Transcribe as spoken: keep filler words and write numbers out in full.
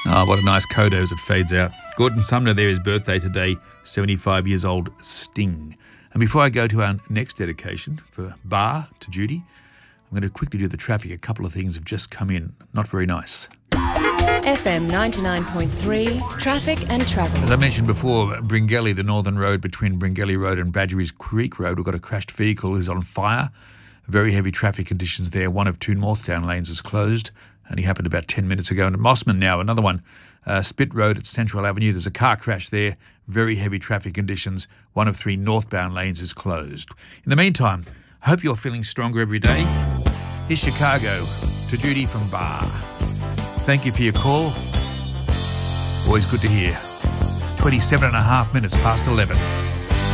Ah, oh, what a nice coda as it fades out. Gordon Sumner there, his birthday today, seventy-five years old, Sting. And before I go to our next dedication for Bar to Judy, I'm going to quickly do the traffic. A couple of things have just come in. Not very nice. F M ninety-nine point three, traffic and travel. As I mentioned before, Bringelly, the northern road between Bringelly Road and Badgerys Creek Road, we've got a crashed vehicle is on fire. Very heavy traffic conditions there. One of two northbound lanes is closed. Only happened about ten minutes ago. And at Mossman now, another one. Uh, Spit Road at Central Avenue. There's a car crash there. Very heavy traffic conditions. One of three northbound lanes is closed. In the meantime, I hope you're feeling stronger every day. Here's Chicago to Judy from Bar. Thank you for your call. Always good to hear. twenty-seven and a half minutes past eleven.